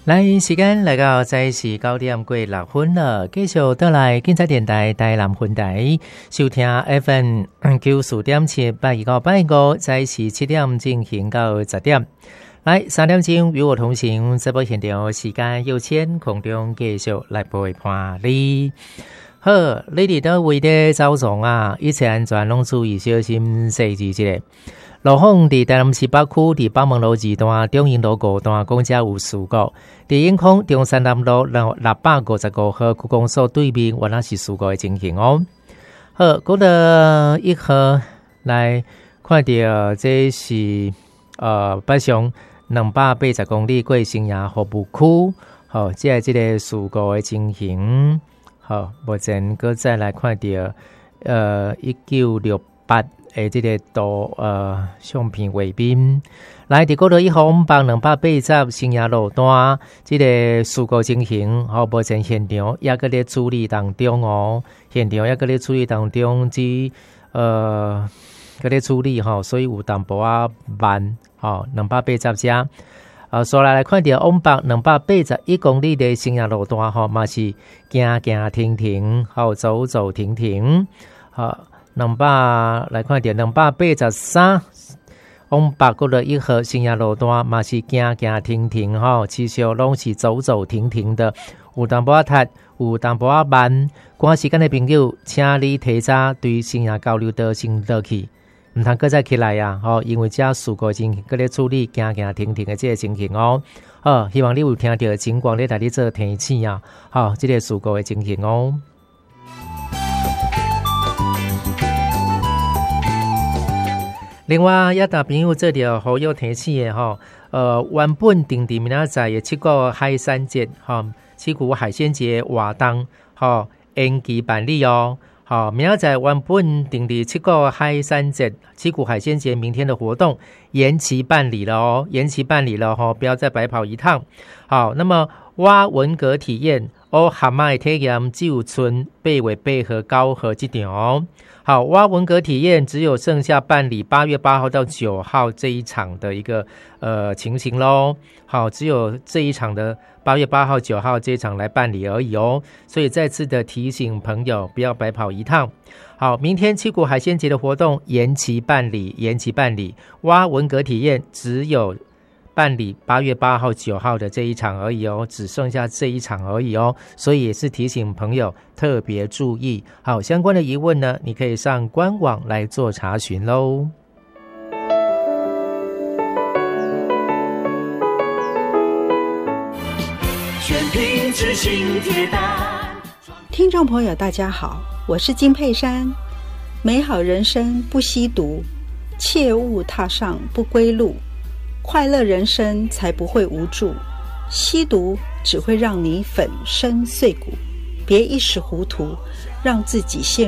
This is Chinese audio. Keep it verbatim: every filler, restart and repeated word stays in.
来，时间来到在是九点过六分了，继续倒来警察电台台南分台收听 F M 九四点七八二九八五，在是七点进行到十点。来三点钟与我同行，直播现场时间有限，空中继续来陪伴你。好，你伫倒位的走动啊，一切安全拢注意小心细致一下。路况伫台南市北区伫北门路二段、中营路五段公车有事故；伫永康中山南路六百五十五号区公所对面，原来是事故的情形哦。好，过了一号来看到这是呃北上两百八十公里过新营服务区，好，这是这个事故的情形。好，目前搁再来看到呃一九六八。诶，这个图呃相片画面，来伫高头一号北两百八十新营路段，这个事故情形，好，目前现场也搁咧处理当中哦，现场也搁咧处理当中，之呃搁咧处理吼，所以有淡薄啊慢，吼两百八十只，呃，所来来看到往北两百八十一公里的新营路段，吼嘛是行行停停，好走走停停，好。两百来看到两百八十三，往北过了一号新营路段嘛是行行停停吼，持续拢是走走停停的，有淡薄仔塞，有淡薄仔慢。赶时间的朋友，请你提早对新营交流道先落去，唔通搁再起来啊！吼，因为这事故情形搁咧处理行行停停的这个情形哦。好，希望你有听到情况，你带你做提醒啊！好，这个事故的情形哦。另外，也大朋友做着好有提醒的吼，呃，原本定伫明仔载的七股海产节，吼，七股海鲜节活动，吼，延期办理哦，好，明仔载原本定伫七股海产节，七股海鲜节明天的活动延期办理了哦，延期办理了吼，不要再白跑一趟。好，那么蛙文革体验，哦，蛤蟆的体验只有剩八月八号、九号这场哦。好，蛙文革体验只有剩下办理八月八号到九号这一场的一个呃情形咯。好，只有这一场的八月八号、九号这一场来办理而已哦。所以再次的提醒朋友，不要白跑一趟。好，明天七股海鲜节的活动延期办理，延期办理。蛙文革体验只有办理八月八号、九号的这一场而已哦，只剩下这一场而已哦，所以也是提醒朋友特别注意。好，相关的疑问呢，你可以上官网来做查询喽。 全凭知性铁胆。 听众朋友大家好，我是金佩珊。美好人生不吸毒，切勿踏上不归路。快乐人生才不会无助，吸毒只会让你粉身碎骨，别一时糊涂，让自己陷